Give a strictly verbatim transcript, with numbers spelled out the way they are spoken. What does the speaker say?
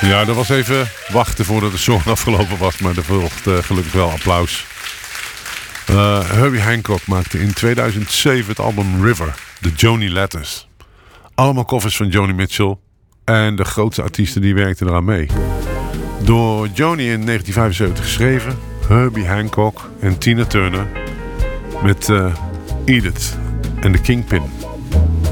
Ja, dat was even wachten voordat de song afgelopen was, maar er volgde uh, gelukkig wel applaus. Uh, Herbie Hancock maakte in tweeduizend zeven het album River, de Joni Letters. Allemaal covers van Joni Mitchell en de grootste artiesten die werkten eraan mee. Door Joni in negentien vijfenzeventig geschreven, Herbie Hancock en Tina Turner met uh, Edith en de Kingpin.